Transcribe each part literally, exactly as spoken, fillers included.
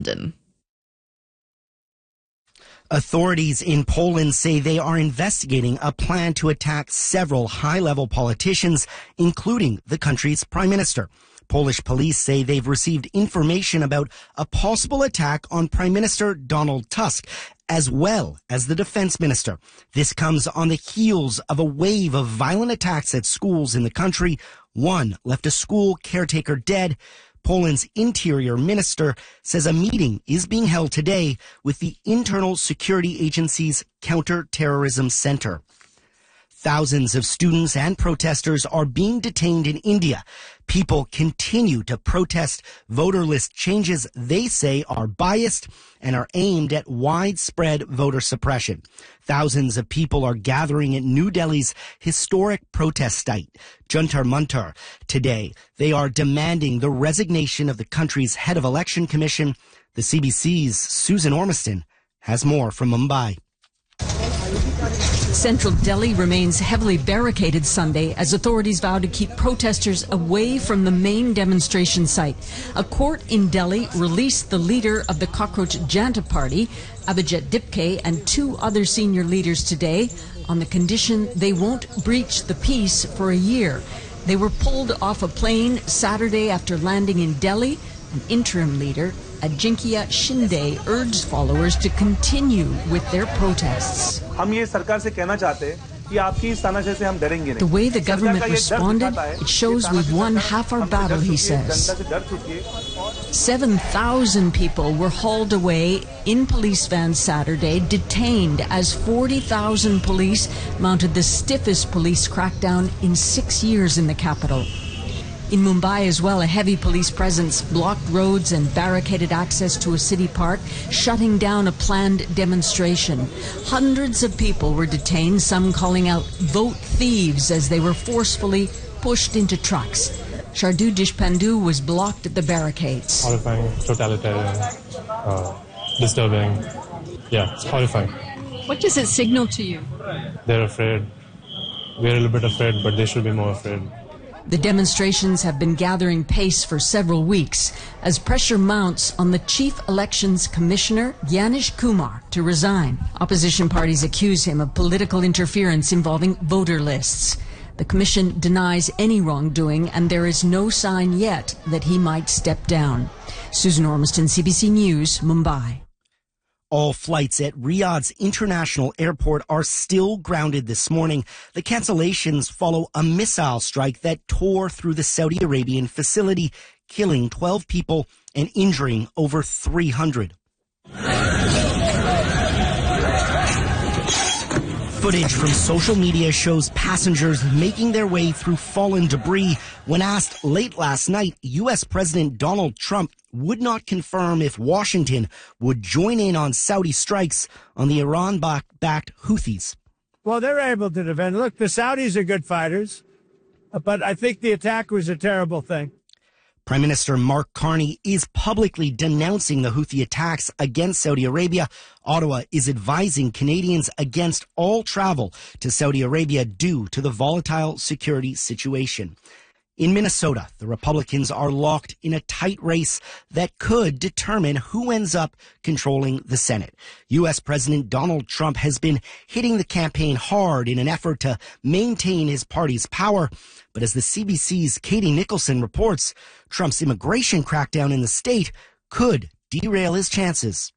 London. Authorities in Poland say they are investigating a plan to attack several high-level politicians, including the country's prime minister. Polish police say they've received information about a possible attack on Prime Minister Donald Tusk, as well as the defense minister. This comes on the heels of a wave of violent attacks at schools in the country. One left a school caretaker dead. Poland's interior minister says a meeting is being held today with the Internal Security Agency's Counter-Terrorism Center. Thousands of students and protesters are being detained in India. People continue to protest voter list changes they say are biased and are aimed at widespread voter suppression. Thousands of people are gathering at New Delhi's historic protest site, Jantar Mantar, today. They are demanding the resignation of the country's head of election commission. The C B C's Susan Ormiston has more from Mumbai. Central Delhi remains heavily barricaded Sunday as authorities vow to keep protesters away from the main demonstration site. A court in Delhi released the leader of the Cockroach Janta Party, Abhijit Dipke, and two other senior leaders today on the condition they won't breach the peace for a year. They were pulled off a plane Saturday after landing in Delhi. An interim leader, Ajinkya Shinde, urged followers to continue with their protests. The way the government responded, it shows we've won half our battle, he says. seven thousand people were hauled away in police vans Saturday, detained as forty thousand police mounted the stiffest police crackdown in six years in the capital. In Mumbai as well, a heavy police presence blocked roads and barricaded access to a city park, shutting down a planned demonstration. Hundreds of people were detained, some calling out vote thieves as they were forcefully pushed into trucks. Shardu Deshpandu was blocked at the barricades. Horrifying, totalitarian, uh, disturbing. Yeah, it's horrifying. What does it signal to you? They're afraid. We're a little bit afraid, but they should be more afraid. The demonstrations have been gathering pace for several weeks as pressure mounts on the Chief Elections Commissioner, Gyanish Kumar, to resign. Opposition parties accuse him of political interference involving voter lists. The commission denies any wrongdoing, and there is no sign yet that he might step down. Susan Ormiston, C B C News, Mumbai. All flights at Riyadh's International Airport are still grounded this morning. The cancellations follow a missile strike that tore through the Saudi Arabian facility, killing twelve people and injuring over three hundred. Footage from social media shows passengers making their way through fallen debris. When asked late last night, U S President Donald Trump would not confirm if Washington would join in on Saudi strikes on the Iran-backed Houthis. Well, they're able to defend. Look, the Saudis are good fighters, but I think the attack was a terrible thing. Prime Minister Mark Carney is publicly denouncing the Houthi attacks against Saudi Arabia. Ottawa is advising Canadians against all travel to Saudi Arabia due to the volatile security situation. In Minnesota, the Republicans are locked in a tight race that could determine who ends up controlling the Senate. U S President Donald Trump has been hitting the campaign hard in an effort to maintain his party's power. But as the C B C's Katie Nicholson reports, Trump's immigration crackdown in the state could derail his chances.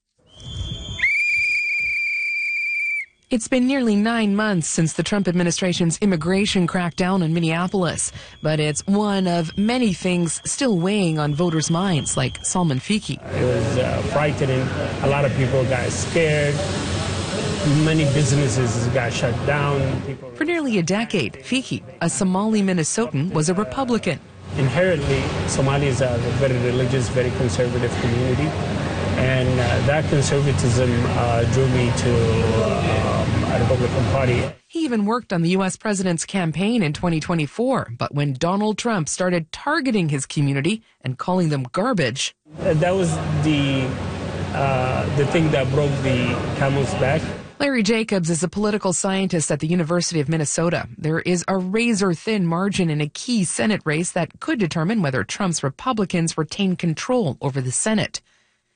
It's been nearly nine months since the Trump administration's immigration crackdown in Minneapolis, but it's one of many things still weighing on voters' minds, like Salman Fiki. It was uh, frightening. A lot of people got scared. Many businesses got shut down. People... For nearly a decade, Fiki, a Somali Minnesotan, was a Republican. Inherently, Somalis are a very religious, very conservative community. And uh, that conservatism uh, drew me to um, a Republican Party. He even worked on the U S president's campaign in twenty twenty-four. But when Donald Trump started targeting his community and calling them garbage... Uh, that was the, uh, the thing that broke the camel's back. Larry Jacobs is a political scientist at the University of Minnesota. There is a razor-thin margin in a key Senate race that could determine whether Trump's Republicans retain control over the Senate.